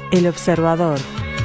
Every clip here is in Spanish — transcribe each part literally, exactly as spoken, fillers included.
El Observador.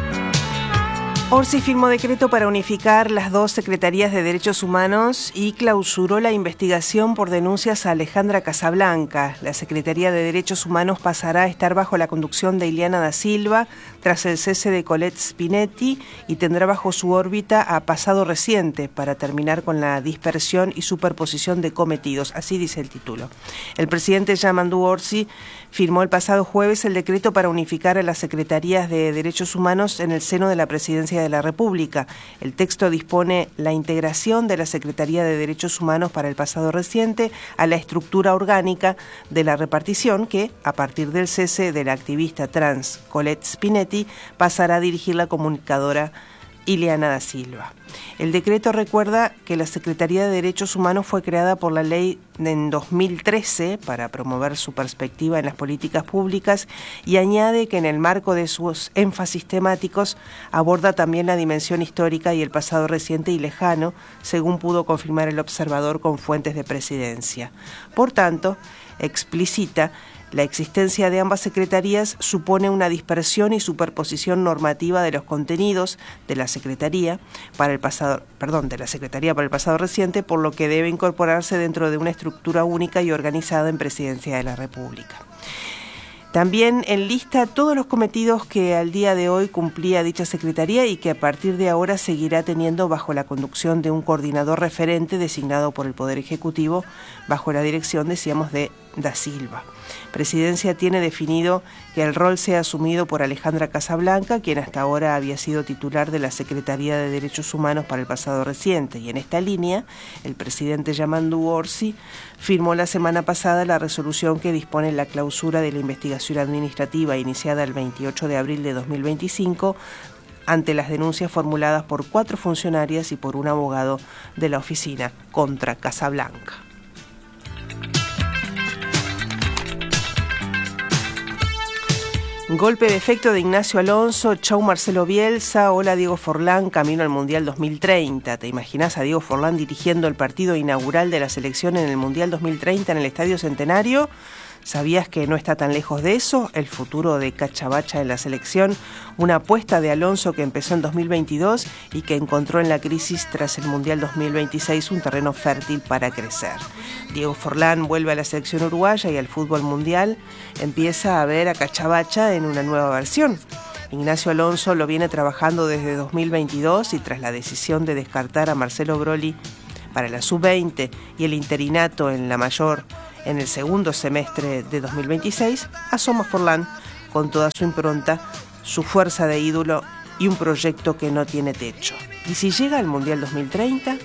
Orsi firmó decreto para unificar las dos secretarías de Derechos Humanos y clausuró la investigación por denuncias a Alejandra Casablanca. La Secretaría de Derechos Humanos pasará a estar bajo la conducción de Ileana da Silva tras el cese de Colette Spinetti y tendrá bajo su órbita a Pasado Reciente para terminar con la dispersión y superposición de cometidos, así dice el título. El presidente Yamandu Orsi firmó el pasado jueves el decreto para unificar a las secretarías de Derechos Humanos en el seno de la Presidencia de la República. El texto dispone la integración de la Secretaría de Derechos Humanos para el Pasado Reciente a la estructura orgánica de la repartición que, a partir del cese de la activista trans Colette Spinetti, pasará a dirigir la comunicadora Ileana da Silva. El decreto recuerda que la Secretaría de Derechos Humanos fue creada por la ley en dos mil trece para promover su perspectiva en las políticas públicas y añade que en el marco de sus énfasis temáticos aborda también la dimensión histórica y el pasado reciente y lejano, según pudo confirmar el observador con fuentes de presidencia. Por tanto, explicita la existencia de ambas secretarías supone una dispersión y superposición normativa de los contenidos de la Secretaría para el pasado, perdón, de la Secretaría para el Pasado Reciente, por lo que debe incorporarse dentro de una estructura única y organizada en Presidencia de la República. También enlista todos los cometidos que al día de hoy cumplía dicha Secretaría y que a partir de ahora seguirá teniendo bajo la conducción de un coordinador referente designado por el Poder Ejecutivo bajo la dirección, decíamos, de da Silva. Presidencia tiene definido que el rol sea asumido por Alejandra Casablanca, quien hasta ahora había sido titular de la Secretaría de Derechos Humanos para el Pasado Reciente, y en esta línea, el presidente Yamandu Orsi firmó la semana pasada la resolución que dispone la clausura de la investigación administrativa iniciada el veintiocho de abril de dos mil veinticinco ante las denuncias formuladas por cuatro funcionarias y por un abogado de la oficina contra Casablanca. Golpe de efecto de Ignacio Alonso, chau Marcelo Bielsa, hola Diego Forlán, camino al Mundial dos mil treinta. ¿Te imaginás a Diego Forlán dirigiendo el partido inaugural de la selección en el Mundial dos mil treinta en el Estadio Centenario? ¿Sabías que no está tan lejos de eso? El futuro de Cachabacha en la selección, una apuesta de Alonso que empezó en dos mil veintidós y que encontró en la crisis tras el Mundial dos mil veintiséis un terreno fértil para crecer. Diego Forlán vuelve a la selección uruguaya y al fútbol mundial empieza a ver a Cachabacha en una nueva versión. Ignacio Alonso lo viene trabajando desde dos mil veintidós y tras la decisión de descartar a Marcelo Broly para la sub veinte y el interinato en la mayor en el segundo semestre de dos mil veintiséis, asoma Forlán con toda su impronta, su fuerza de ídolo y un proyecto que no tiene techo. Y si llega al Mundial dos mil treinta,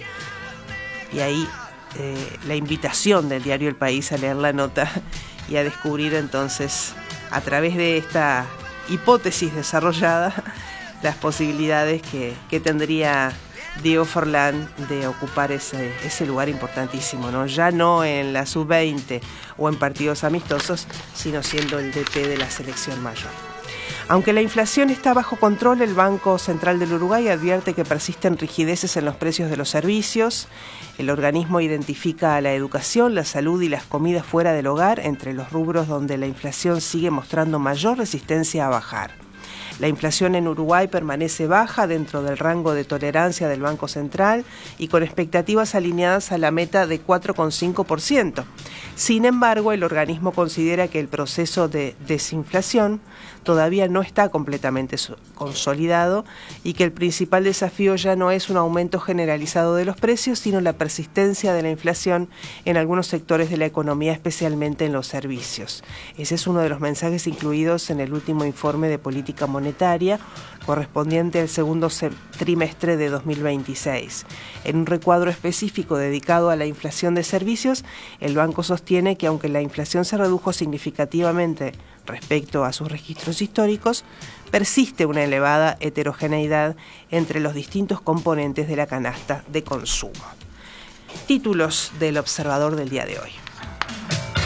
y ahí eh, la invitación del diario El País a leer la nota y a descubrir entonces, a través de esta hipótesis desarrollada, las posibilidades que, que tendría Diego Forlán de ocupar ese, ese lugar importantísimo, ¿no? Ya no en la sub veinte o en partidos amistosos, sino siendo el D T de la selección mayor. Aunque la inflación está bajo control, el Banco Central del Uruguay advierte que persisten rigideces en los precios de los servicios. El organismo identifica a la educación, la salud y las comidas fuera del hogar entre los rubros donde la inflación sigue mostrando mayor resistencia a bajar. La inflación en Uruguay permanece baja dentro del rango de tolerancia del Banco Central y con expectativas alineadas a la meta de cuatro coma cinco por ciento. Sin embargo, el organismo considera que el proceso de desinflación todavía no está completamente consolidado y que el principal desafío ya no es un aumento generalizado de los precios, sino la persistencia de la inflación en algunos sectores de la economía, especialmente en los servicios. Ese es uno de los mensajes incluidos en el último informe de política monetaria correspondiente al segundo trimestre de dos mil veintiséis. En un recuadro específico dedicado a la inflación de servicios, el banco sostiene que aunque la inflación se redujo significativamente respecto a sus registros históricos, persiste una elevada heterogeneidad entre los distintos componentes de la canasta de consumo. Títulos del Observador del día de hoy.